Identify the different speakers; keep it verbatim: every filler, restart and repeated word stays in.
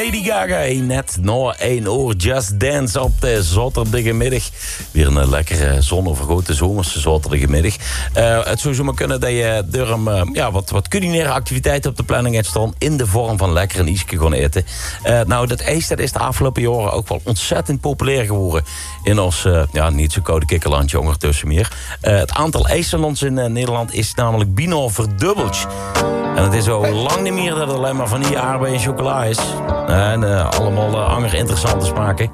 Speaker 1: Lady Gaga. Net na één uur Just Dance op de zaterdagmiddag. Weer een lekkere zonovergoten zomerse zaterdagmiddag. Uh, het zou zomaar kunnen dat je door hem, uh, ja, wat, wat culinaire activiteiten op de planning hebt staan in de vorm van lekker een ijsje gaan eten. Uh, nou, dat ijs dat is de afgelopen jaren ook wel ontzettend populair geworden in ons uh, ja, niet zo koude kikkerlandje ondertussen meer. Uh, het aantal ijssalons in uh, Nederland is namelijk bijna verdubbeld. En het is zo lang niet meer dat het alleen maar vanille, aardbei en chocola is. En uh, allemaal uh, ander interessante smaken.